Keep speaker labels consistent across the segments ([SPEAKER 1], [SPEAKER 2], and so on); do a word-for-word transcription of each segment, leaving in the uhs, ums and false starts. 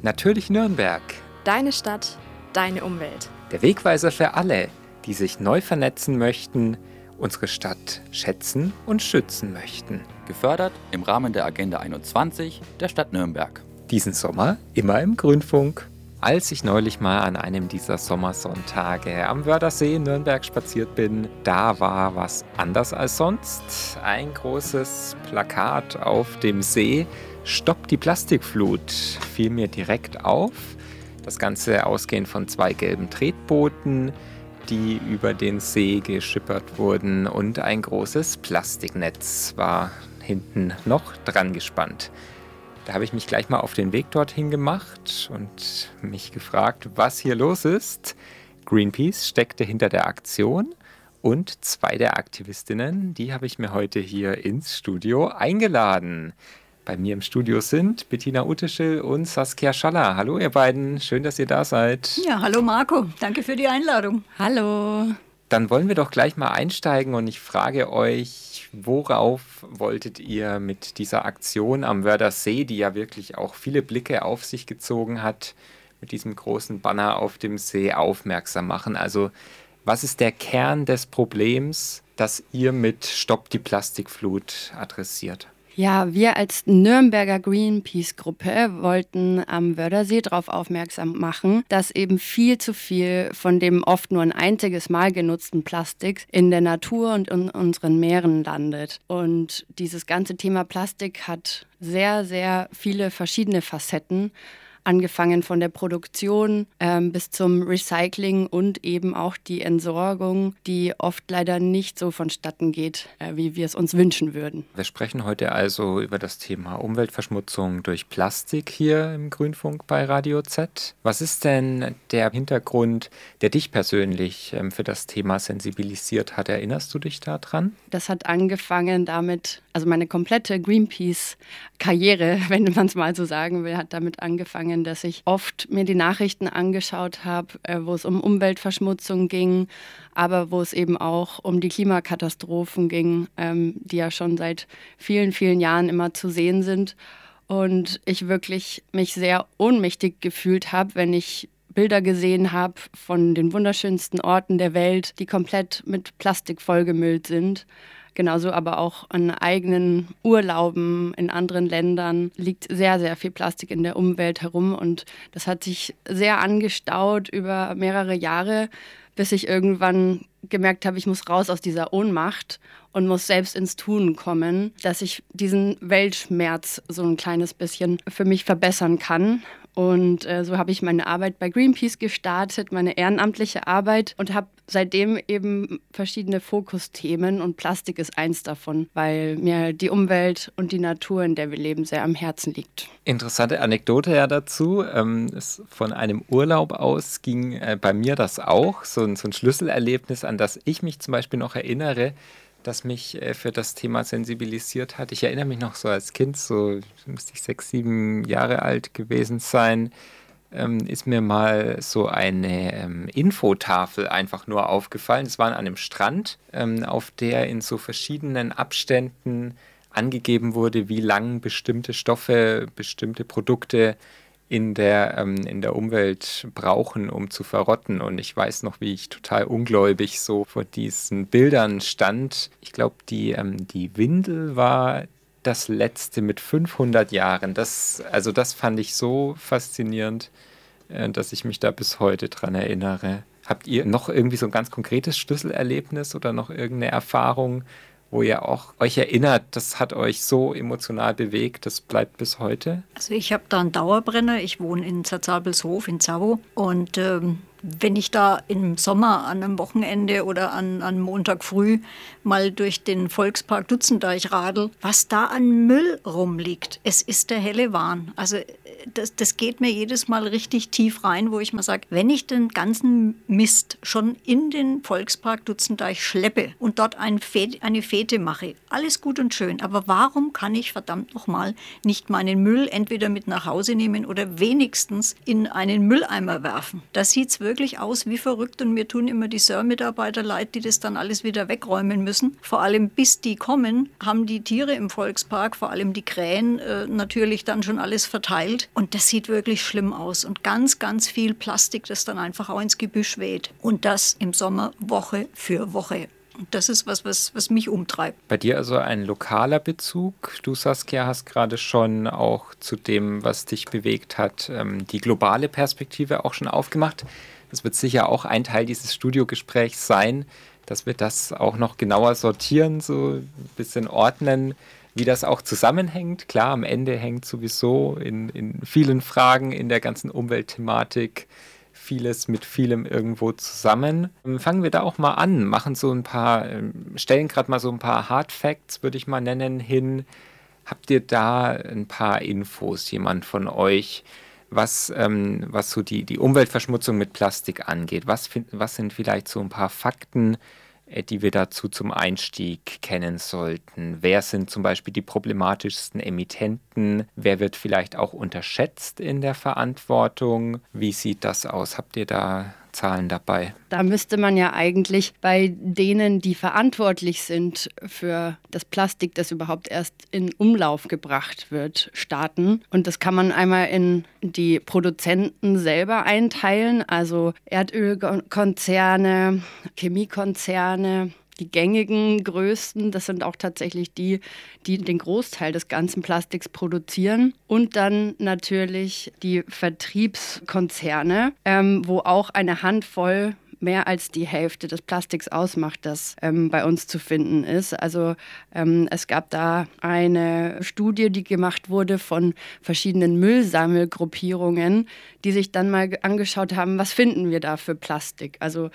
[SPEAKER 1] Natürlich Nürnberg.
[SPEAKER 2] Deine Stadt, deine Umwelt.
[SPEAKER 1] Der Wegweiser für alle, die sich neu vernetzen möchten, unsere Stadt schätzen und schützen möchten.
[SPEAKER 3] Gefördert im Rahmen der Agenda einundzwanzig der Stadt Nürnberg.
[SPEAKER 1] Diesen Sommer immer im Grünfunk. Als ich neulich mal an einem dieser Sommersonntage am Wörthersee in Nürnberg spaziert bin, da war was anders als sonst. Ein großes Plakat auf dem See: Stopp die Plastikflut, fiel mir direkt auf. Das Ganze ausgehend von zwei gelben Tretbooten, die über den See geschippert wurden, und ein großes Plastiknetz war hinten noch dran gespannt. Da habe ich mich gleich mal auf den Weg dorthin gemacht und mich gefragt, was hier los ist. Greenpeace steckte hinter der Aktion und zwei der Aktivistinnen, die habe ich mir heute hier ins Studio eingeladen. Bei mir im Studio sind Bettina Utteschel und Saskia Schaller. Hallo ihr beiden, schön, dass ihr da seid.
[SPEAKER 4] Ja, hallo Marco, danke für die Einladung.
[SPEAKER 2] Hallo.
[SPEAKER 1] Dann wollen wir doch gleich mal einsteigen und ich frage euch, worauf wolltet ihr mit dieser Aktion am Wörthersee, die ja wirklich auch viele Blicke auf sich gezogen hat, mit diesem großen Banner auf dem See aufmerksam machen? Also was ist der Kern des Problems, das ihr mit Stopp die Plastikflut adressiert?
[SPEAKER 2] Ja, wir als Nürnberger Greenpeace-Gruppe wollten am Wörthersee darauf aufmerksam machen, dass eben viel zu viel von dem oft nur ein einziges Mal genutzten Plastik in der Natur und in unseren Meeren landet. Und dieses ganze Thema Plastik hat sehr, sehr viele verschiedene Facetten, angefangen von der Produktion ähm, bis zum Recycling und eben auch die Entsorgung, die oft leider nicht so vonstatten geht, äh, wie wir es uns wünschen würden.
[SPEAKER 1] Wir sprechen heute also über das Thema Umweltverschmutzung durch Plastik hier im Grünfunk bei Radio Z. Was ist denn der Hintergrund, der dich persönlich ähm, für das Thema sensibilisiert hat? Erinnerst du dich daran?
[SPEAKER 2] Das hat angefangen damit, also meine komplette Greenpeace-Karriere, wenn man es mal so sagen will, hat damit angefangen, dass ich oft mir die Nachrichten angeschaut habe, äh, wo es um Umweltverschmutzung ging, aber wo es eben auch um die Klimakatastrophen ging, ähm, die ja schon seit vielen, vielen Jahren immer zu sehen sind. Und ich wirklich mich sehr ohnmächtig gefühlt habe, wenn ich Bilder gesehen habe von den wunderschönsten Orten der Welt, die komplett mit Plastik vollgemüllt sind. Genauso aber auch an eigenen Urlauben in anderen Ländern liegt sehr, sehr viel Plastik in der Umwelt herum. Und das hat sich sehr angestaut über mehrere Jahre, bis ich irgendwann gemerkt habe, ich muss raus aus dieser Ohnmacht und muss selbst ins Tun kommen, dass ich diesen Weltschmerz so ein kleines bisschen für mich verbessern kann. Und äh, so habe ich meine Arbeit bei Greenpeace gestartet, meine ehrenamtliche Arbeit, und habe seitdem eben verschiedene Fokusthemen, und Plastik ist eins davon, weil mir die Umwelt und die Natur, in der wir leben, sehr am Herzen liegt.
[SPEAKER 1] Interessante Anekdote ja dazu. Ähm, es von einem Urlaub aus ging äh, bei mir das auch, so ein, so ein Schlüsselerlebnis, an das ich mich zum Beispiel noch erinnere, das mich äh, für das Thema sensibilisiert hat. Ich erinnere mich noch so als Kind, so müsste ich sechs, sieben Jahre alt gewesen sein, ähm, ist mir mal so eine ähm, Infotafel einfach nur aufgefallen. Es war an einem Strand, ähm, auf der in so verschiedenen Abständen angegeben wurde, wie lang bestimmte Stoffe, bestimmte Produkte in der, ähm, in der Umwelt brauchen, um zu verrotten. Und ich weiß noch, wie ich total ungläubig so vor diesen Bildern stand. Ich glaube, die, ähm, die Windel war das letzte mit fünfhundert Jahren. Das, also das fand ich so faszinierend, äh, dass ich mich da bis heute dran erinnere. Habt ihr noch irgendwie so ein ganz konkretes Schlüsselerlebnis oder noch irgendeine Erfahrung, wo ihr auch euch erinnert, das hat euch so emotional bewegt, das bleibt bis heute?
[SPEAKER 4] Also ich habe da einen Dauerbrenner, ich wohne in Zerzahlbelshof in Zawo, und ähm, wenn ich da im Sommer an einem Wochenende oder an, an Montag früh mal durch den Volkspark Dutzendeich radel, was da an Müll rumliegt, es ist der helle Wahn. Also das, das geht mir jedes Mal richtig tief rein, wo ich mal sage, wenn ich den ganzen Mist schon in den Volkspark Dutzendeich schleppe und dort ein Fete, eine Fete mache, alles gut und schön, aber warum kann ich verdammt nochmal nicht meinen Müll entweder mit nach Hause nehmen oder wenigstens in einen Mülleimer werfen? Das sieht es wirklich wirklich aus wie verrückt und mir tun immer die S E R-Mitarbeiter leid, die das dann alles wieder wegräumen müssen. Vor allem bis die kommen, haben die Tiere im Volkspark, vor allem die Krähen, äh, natürlich dann schon alles verteilt. Und das sieht wirklich schlimm aus. Und ganz, ganz viel Plastik, das dann einfach auch ins Gebüsch weht. Und das im Sommer Woche für Woche. Und das ist was, was, was mich umtreibt.
[SPEAKER 1] Bei dir also ein lokaler Bezug. Du, Saskia, hast gerade schon auch zu dem, was dich bewegt hat, die globale Perspektive auch schon aufgemacht. Das wird sicher auch ein Teil dieses Studiogesprächs sein, dass wir das auch noch genauer sortieren, so ein bisschen ordnen, wie das auch zusammenhängt. Klar, am Ende hängt sowieso in, in vielen Fragen in der ganzen Umweltthematik vieles mit vielem irgendwo zusammen. Fangen wir da auch mal an, machen so ein paar, stellen gerade mal so ein paar Hard Facts, würde ich mal nennen, hin. Habt ihr da ein paar Infos, jemand von euch, was, ähm, was so die, die Umweltverschmutzung mit Plastik angeht? Was, was sind vielleicht so ein paar Fakten, die wir dazu zum Einstieg kennen sollten? Wer sind zum Beispiel die problematischsten Emittenten? Wer wird vielleicht auch unterschätzt in der Verantwortung? Wie sieht das aus? Habt ihr da Zahlen dabei?
[SPEAKER 2] Da müsste man ja eigentlich bei denen, die verantwortlich sind für das Plastik, das überhaupt erst in Umlauf gebracht wird, starten. Und das kann man einmal in die Produzenten selber einteilen, also Erdölkonzerne, Chemiekonzerne. Die gängigen größten, das sind auch tatsächlich die, die den Großteil des ganzen Plastiks produzieren. Und dann natürlich die Vertriebskonzerne, ähm, wo auch eine Handvoll, mehr als die Hälfte des Plastiks ausmacht, das ähm, bei uns zu finden ist. Also ähm, es gab da eine Studie, die gemacht wurde von verschiedenen Müllsammelgruppierungen, die sich dann mal angeschaut haben, was finden wir da für Plastik. Also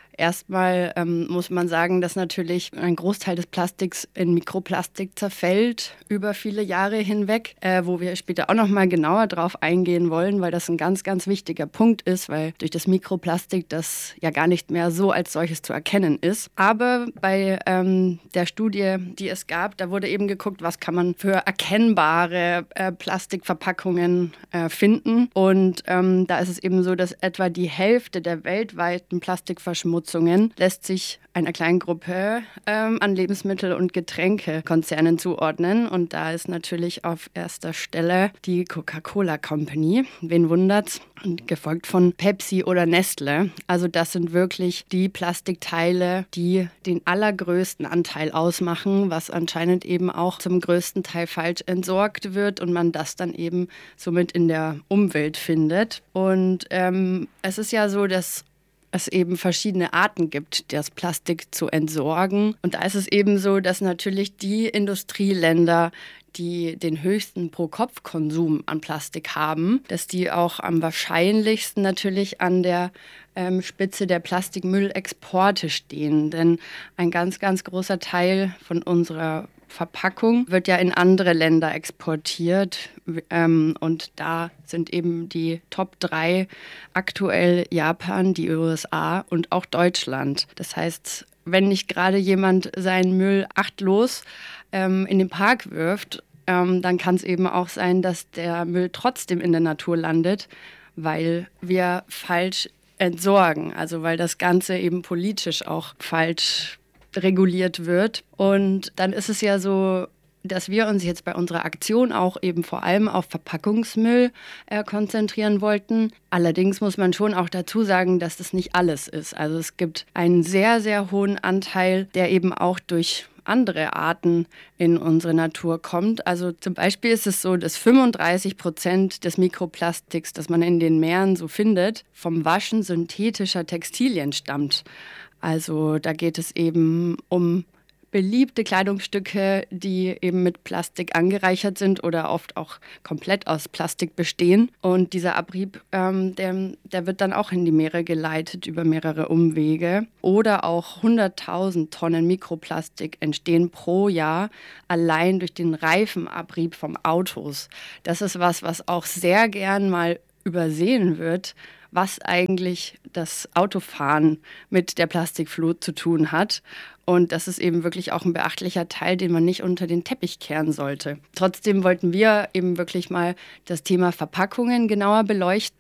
[SPEAKER 2] Erstmal ähm, muss man sagen, dass natürlich ein Großteil des Plastiks in Mikroplastik zerfällt über viele Jahre hinweg, äh, wo wir später auch noch mal genauer drauf eingehen wollen, weil das ein ganz, ganz wichtiger Punkt ist, weil durch das Mikroplastik das ja gar nicht mehr so als solches zu erkennen ist. Aber bei ähm, der Studie, die es gab, da wurde eben geguckt, was kann man für erkennbare äh, Plastikverpackungen äh, finden. Und ähm, da ist es eben so, dass etwa die Hälfte der weltweiten Plastikverschmutzung lässt sich einer kleinen Gruppe ähm, an Lebensmittel- und Getränkekonzernen zuordnen. Und da ist natürlich auf erster Stelle die Coca-Cola Company. Wen wundert's? Und gefolgt von Pepsi oder Nestle. Also das sind wirklich die Plastikteile, die den allergrößten Anteil ausmachen, was anscheinend eben auch zum größten Teil falsch entsorgt wird und man das dann eben somit in der Umwelt findet. Und ähm, es ist ja so, dass es eben verschiedene Arten gibt, das Plastik zu entsorgen. Und da ist es eben so, dass natürlich die Industrieländer, die den höchsten Pro-Kopf-Konsum an Plastik haben, dass die auch am wahrscheinlichsten natürlich an der ähm, Spitze der Plastikmüllexporte stehen. Denn ein ganz, ganz großer Teil von unserer Verpackung wird ja in andere Länder exportiert ähm, und da sind eben die Top drei aktuell Japan, die U S A und auch Deutschland. Das heißt, wenn nicht gerade jemand seinen Müll achtlos ähm, in den Park wirft, ähm, dann kann es eben auch sein, dass der Müll trotzdem in der Natur landet, weil wir falsch entsorgen, also weil das Ganze eben politisch auch falsch reguliert wird. Und dann ist es ja so, dass wir uns jetzt bei unserer Aktion auch eben vor allem auf Verpackungsmüll äh, konzentrieren wollten. Allerdings muss man schon auch dazu sagen, dass das nicht alles ist. Also es gibt einen sehr, sehr hohen Anteil, der eben auch durch andere Arten in unsere Natur kommt. Also zum Beispiel ist es so, dass fünfunddreißig Prozent des Mikroplastiks, das man in den Meeren so findet, vom Waschen synthetischer Textilien stammt. Also da geht es eben um beliebte Kleidungsstücke, die eben mit Plastik angereichert sind oder oft auch komplett aus Plastik bestehen. Und dieser Abrieb, ähm, der, der wird dann auch in die Meere geleitet über mehrere Umwege. Oder auch hunderttausend Tonnen Mikroplastik entstehen pro Jahr allein durch den Reifenabrieb von Autos. Das ist was, was auch sehr gern mal übersehen wird, was eigentlich das Autofahren mit der Plastikflut zu tun hat. Und das ist eben wirklich auch ein beachtlicher Teil, den man nicht unter den Teppich kehren sollte. Trotzdem wollten wir eben wirklich mal das Thema Verpackungen genauer beleuchten.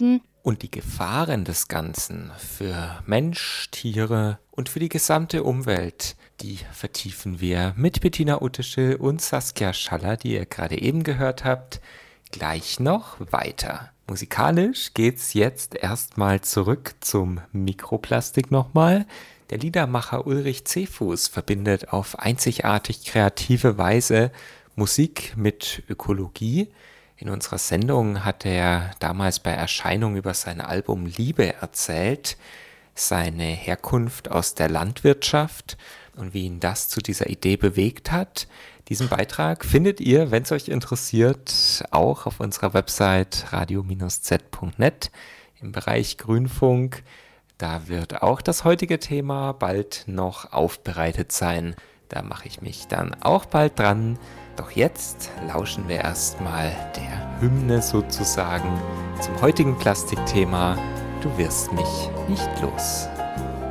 [SPEAKER 1] und die Gefahren des Ganzen für Mensch, Tiere und für die gesamte Umwelt, die vertiefen wir mit Bettina Utteschel und Saskia Schaller, die ihr gerade eben gehört habt, gleich noch weiter. Musikalisch geht's jetzt erstmal zurück zum Mikroplastik nochmal. Der Liedermacher Ulrich Zefus verbindet auf einzigartig kreative Weise Musik mit Ökologie. In unserer Sendung hat er damals bei Erscheinung über sein Album Liebe erzählt, seine Herkunft aus der Landwirtschaft und wie ihn das zu dieser Idee bewegt hat. Diesen Beitrag findet ihr, wenn es euch interessiert, auch auf unserer Website radio Bindestrich z Punkt net im Bereich Grünfunk. Da wird auch das heutige Thema bald noch aufbereitet sein. Da mache ich mich dann auch bald dran. Doch jetzt lauschen wir erstmal der Hymne sozusagen zum heutigen Plastikthema. Du wirst mich nicht los.